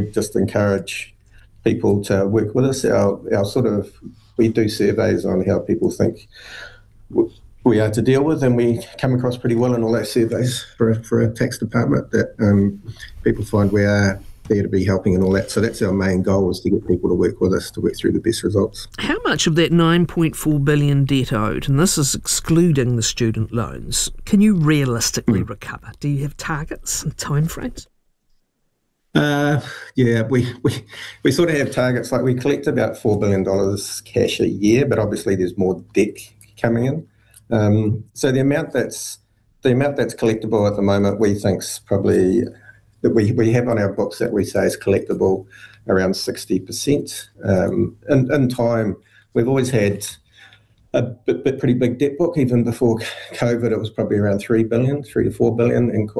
just encourage people to work with us. We do surveys on how people think we are to deal with, and we come across pretty well in all those surveys for a tax department that people find we are there to be helping and all that. So that's our main goal, is to get people to work with us to work through the best results. How much of that $9.4 billion debt owed, and this is excluding the student loans, can you realistically recover? Do you have targets and timeframes? Yeah, we sort of have targets. Like, we collect about $4 billion cash a year, but obviously there's more debt coming in. So the amount that's collectible at the moment, we think's probably, that we have on our books that we say is collectible, around 60%. In time, we've always had a pretty big debt book. Even before COVID, it was probably around $3 to 4 billion, and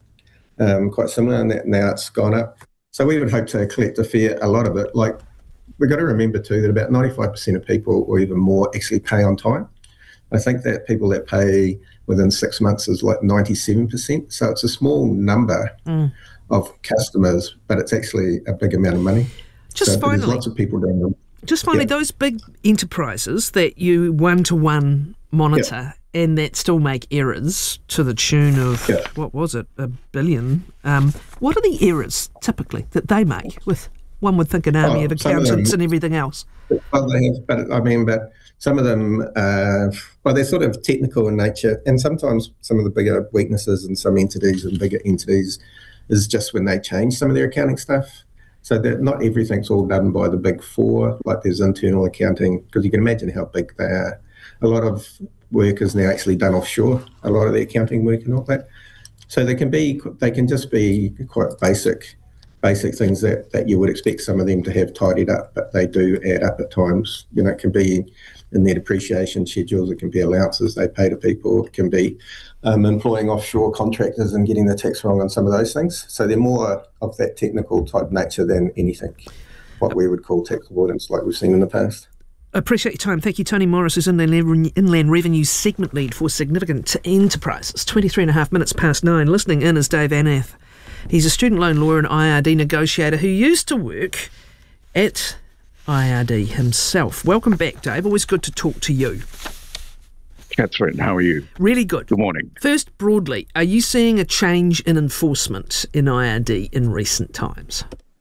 quite similar, and that now it's gone up. So we would hope to collect a lot of it. Like, we've got to remember too that about 95% of people, or even more, actually pay on time. I think that people that pay within 6 months is like 97%. So it's a small number of customers, but it's actually a big amount of money. Finally, there's lots of people doing them. Those big enterprises that you one-to-one monitor and that still make errors to the tune of, what was it, $1 billion. What are the errors typically that they make? With, one would think, an army of accountants and everything else. Well, they have, but some of them, they're sort of technical in nature, and sometimes some of the bigger weaknesses in some entities and bigger entities is just when they change some of their accounting stuff. So that not everything's all done by the big four. Like, there's internal accounting, because you can imagine how big they are. A lot of work is now actually done offshore, a lot of the accounting work and all that. So they can just be quite basic things that you would expect some of them to have tidied up, but they do add up at times. It can be in their depreciation schedules, it can be allowances they pay to people, it can be employing offshore contractors and getting the tax wrong on some of those things. So they're more of that technical type nature than anything, what we would call tax avoidance, like we've seen in the past. I appreciate your time. Thank you, Tony Morris, who's Inland Revenue Segment Lead for Significant Enterprises. 23.5 minutes past 9. Listening in is Dave Anath. He's a student loan lawyer and IRD negotiator who used to work at IRD himself. Welcome back, Dave. Always good to talk to you. Catherine, how are you? Really good. Good morning. First, broadly, are you seeing a change in enforcement in IRD in recent times?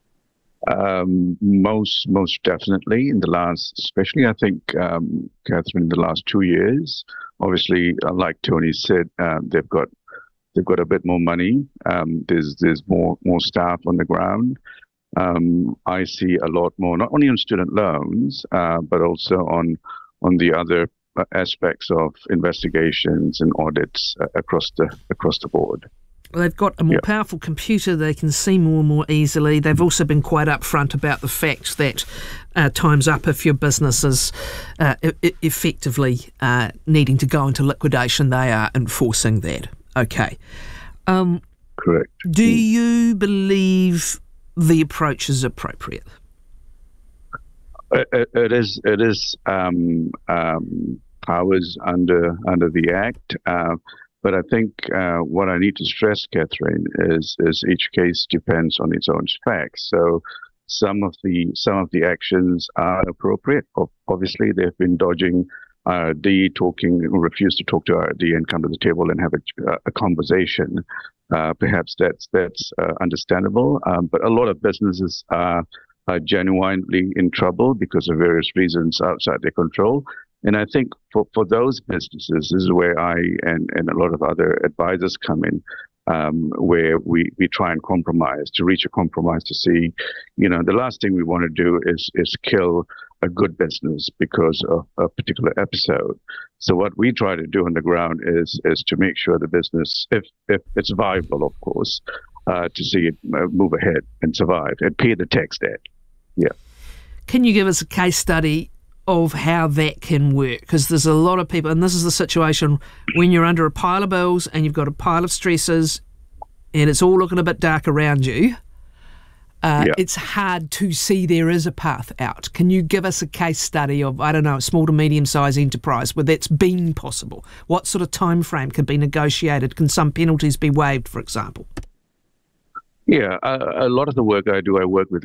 Most definitely in the last, especially I think, Catherine, in the last 2 years. Obviously, like Tony said, they've got a bit more money. There's more staff on the ground. I see a lot more, not only on student loans, but also on the other aspects of investigations and audits across the board. They've got a more powerful computer. They can see more easily. They've also been quite upfront about the fact that time's up if your business is effectively needing to go into liquidation. They are enforcing that. Okay. Correct. Do you believe the approach is appropriate? It is powers under the Act. But I think what I need to stress, Catherine, is each case depends on its own facts. So some of the actions are appropriate. Obviously, they've been dodging IRD, refuse to talk to IRD and come to the table and have a conversation. Perhaps that's understandable. But a lot of businesses are genuinely in trouble because of various reasons outside their control. And I think for those businesses, this is where I and a lot of other advisors come in, where we try and compromise, to reach a compromise, to see, the last thing we want to do is kill a good business because of a particular episode. So what we try to do on the ground is to make sure the business, if it's viable, of course, to see it move ahead and survive and pay the tax debt. Yeah. Can you give us a case study of how that can work? Because there's a lot of people, and this is the situation when you're under a pile of bills and you've got a pile of stresses and it's all looking a bit dark around you. It's hard to see there is a path out. Can you give us a case study of, I don't know, a small to medium-sized enterprise where that's been possible? What sort of time frame could be negotiated? Can some penalties be waived, for example? Yeah, a lot of the work I do, I work with